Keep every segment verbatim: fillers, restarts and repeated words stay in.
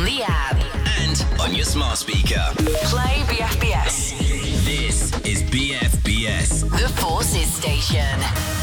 the app and on your smart speaker. Play B F B S. This is B F B S, The Forces Station.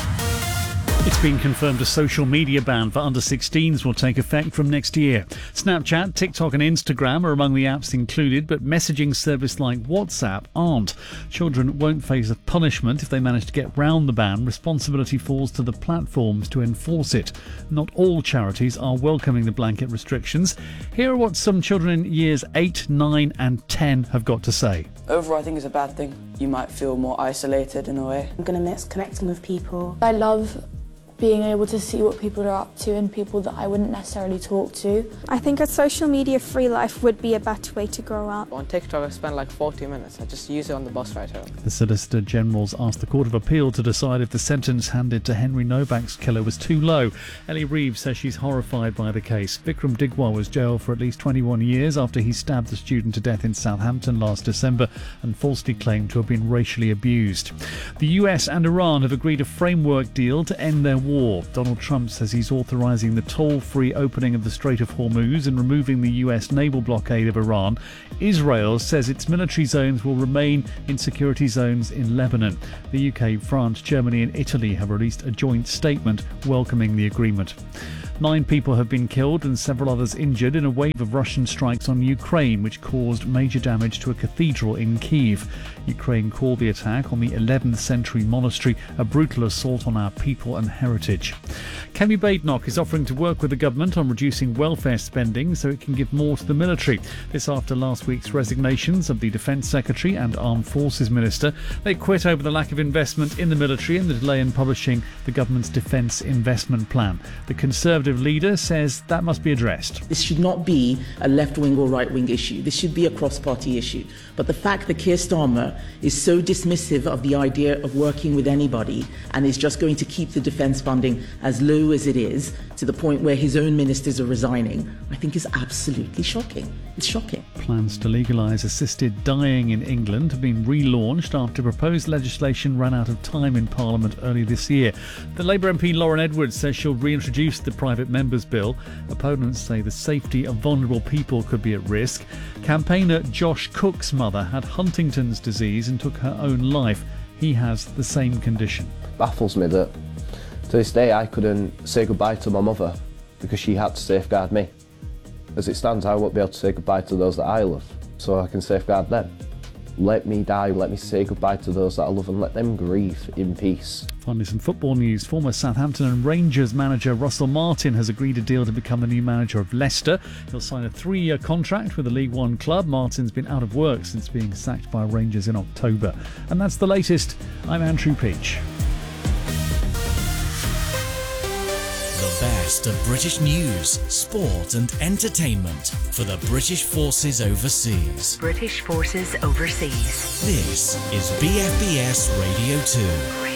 It's been confirmed a social media ban for under sixteens will take effect from next year. Snapchat, TikTok and Instagram are among the apps included, but messaging service like WhatsApp aren't. Children won't face a punishment if they manage to get round the ban. Responsibility falls to the platforms to enforce it. Not all charities are welcoming the blanket restrictions. Here are what some children in years eight, nine and ten have got to say. Overall, I think it's a bad thing. You might feel more isolated in a way. I'm going to miss connecting with people. I love being able to see what people are up to and people that I wouldn't necessarily talk to. I think a social media free life would be a better way to grow up. On TikTok I spend like forty minutes. I just use it on the bus ride home. The Solicitor General's asked the Court of Appeal to decide if the sentence handed to Henry Novak's killer was too low. Ellie Reeves says she's horrified by the case. Vikram Digwal was jailed for at least twenty-one years after he stabbed the student to death in Southampton last December and falsely claimed to have been racially abused. The U S and Iran have agreed a framework deal to end their war. Donald Trump says he's authorising the toll-free opening of the Strait of Hormuz and removing the U S naval blockade of Iran. Israel says its military zones will remain in security zones in Lebanon. The U K, France, Germany and Italy have released a joint statement welcoming the agreement. Nine people have been killed and several others injured in a wave of Russian strikes on Ukraine, which caused major damage to a cathedral in Kyiv. Ukraine called the attack on the eleventh century monastery a brutal assault on our people and heritage. Kemi Badenoch is offering to work with the government on reducing welfare spending so it can give more to the military. This after last week's resignations of the Defence Secretary and Armed Forces Minister. They quit over the lack of investment in the military and the delay in publishing the government's Defence Investment Plan. The Conservative leader says that must be addressed. This should not be a left-wing or right-wing issue. This should be a cross-party issue. But the fact that Keir Starmer is so dismissive of the idea of working with anybody and is just going to keep the defence funding as low as it is, to the point where his own ministers are resigning, I think is absolutely shocking. It's shocking. Plans to legalise assisted dying in England have been relaunched after proposed legislation ran out of time in Parliament early this year. The Labour M P Lauren Edwards says she'll reintroduce the private members' bill. Opponents say the safety of vulnerable people could be at risk. Campaigner Josh Cook's mother had Huntington's disease and took her own life. He has the same condition. Baffles me that to this day I couldn't say goodbye to my mother because she had to safeguard me. As it stands, I won't be able to say goodbye to those that I love, so I can safeguard them. Let me die, let me say goodbye to those that I love and let them grieve in peace. Finally, some football news. Former Southampton and Rangers manager Russell Martin has agreed a deal to become the new manager of Leicester. He'll sign a three-year contract with the League One club. Martin's been out of work since being sacked by Rangers in October. And that's the latest. I'm Andrew Peach. The best of British news, sport and entertainment for the British Forces Overseas. British Forces Overseas. This is B F B S Radio two.